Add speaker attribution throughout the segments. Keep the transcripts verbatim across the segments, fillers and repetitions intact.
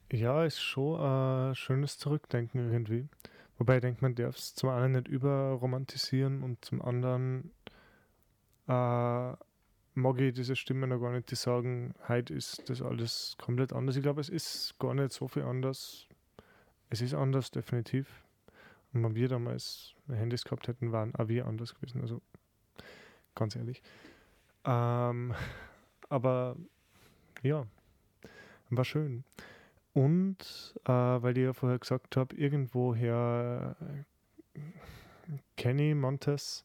Speaker 1: Ja, ist schon ein schönes Zurückdenken irgendwie. Wobei ich denke, man darf es zum einen nicht überromantisieren und zum anderen äh, mag ich diese Stimmen noch gar nicht, die sagen, heute ist das alles komplett anders. Ich glaube, es ist gar nicht so viel anders. Es ist anders, definitiv. Und wenn wir damals Handys gehabt hätten, waren auch wir anders gewesen. Also ganz ehrlich. Ähm, aber ja, war schön. Und äh, weil ich ja vorher gesagt habe, irgendwoher äh, Kenny Montes,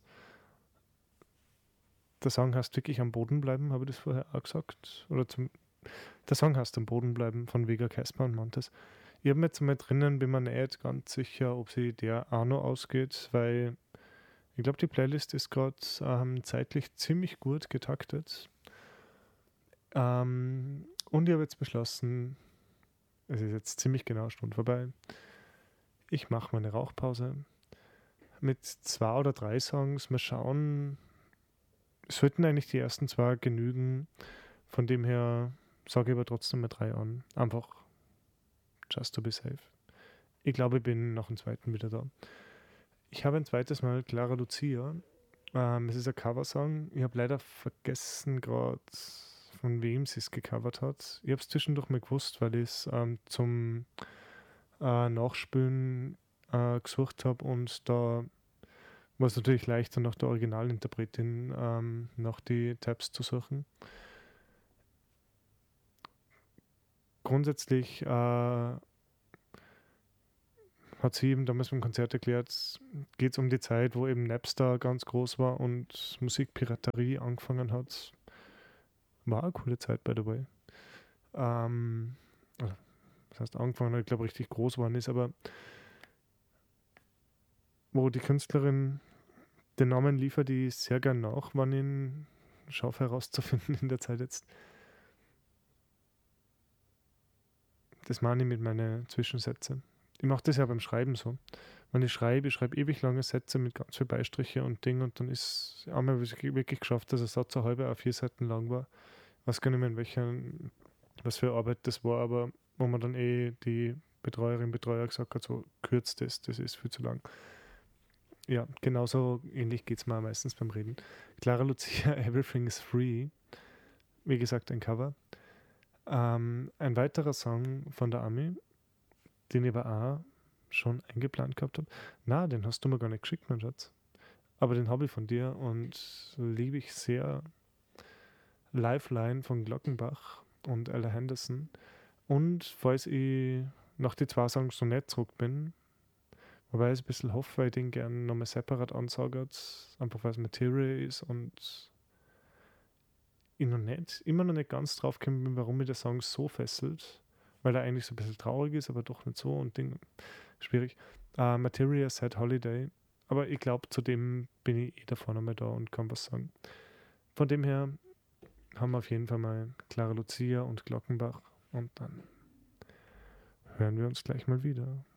Speaker 1: der Song heißt wirklich am Boden bleiben, habe ich das vorher auch gesagt? Oder zum, der Song heißt am Boden bleiben von Vega Casper und Montes. Ich habe mir jetzt mal drinnen, bin mir nicht ganz sicher, ob sie der auch noch ausgeht, weil ich glaube, die Playlist ist gerade ähm, zeitlich ziemlich gut getaktet. Ähm, und ich habe jetzt beschlossen, es ist jetzt ziemlich genau eine Stunde vorbei. Ich mache mal eine Rauchpause mit zwei oder drei Songs. Mal schauen, es sollten eigentlich die ersten zwei genügen. Von dem her sage ich aber trotzdem mal drei an. Einfach just to be safe. Ich glaube, ich bin nach dem zweiten wieder da. Ich habe ein zweites Mal Clara Lucia. Ähm, es ist ein Coversong. Ich habe leider vergessen gerade, von wem sie es gecovert hat. Ich habe es zwischendurch mal gewusst, weil ich es ähm, zum äh, Nachspülen äh, gesucht habe und da war es natürlich leichter, nach der Originalinterpretin ähm, nach die Tabs zu suchen. Grundsätzlich äh, hat sie eben damals beim Konzert erklärt, geht es um die Zeit, wo eben Napster ganz groß war und Musikpiraterie angefangen hat. War eine coole Zeit, by the way. Ähm, also, das heißt, angefangen hat, ich glaube, richtig groß geworden ist, aber wo die Künstlerin den Namen liefert, die ich sehr gern nach, wann ich ihn schaffe herauszufinden in der Zeit jetzt. Das meine ich mit meinen Zwischensätzen. Ich mache das ja beim Schreiben so. Wenn ich schreibe, ich schreibe ewig lange Sätze mit ganz viel Beistriche und Ding und dann ist einmal wirklich geschafft, dass ein Satz eine halbe A vier Seiten lang war. Ich weiß gar nicht mehr, in welcher, was für Arbeit das war, aber wo man dann eh die Betreuerin, Betreuer gesagt hat, so kürzt das, das ist viel zu lang. Ja, genauso ähnlich geht es mir meistens beim Reden. Clara Lucia, Everything is Free. Wie gesagt, ein Cover. Ähm, ein weiterer Song von der Ami, den ich aber auch schon eingeplant gehabt habe. Na, den hast du mir gar nicht geschickt, mein Schatz. Aber den habe ich von dir und liebe ich sehr. Lifeline von Glockenbach und Ella Henderson. Und falls ich nach die zwei Songs so nicht zurück bin, wobei ich ein bisschen hoffe, weil ich den gerne nochmal separat ansage, einfach weil es Material ist und ich noch nicht, immer noch nicht ganz drauf gekommen bin, warum mir der Song so fesselt, weil er eigentlich so ein bisschen traurig ist, aber doch nicht so und Ding, schwierig. Uh, Materia Sad Holiday, aber ich glaube, zu dem bin ich eh davor nochmal da und kann was sagen. Von dem her haben wir auf jeden Fall mal Clara Lucia und Glockenbach und dann hören wir uns gleich mal wieder.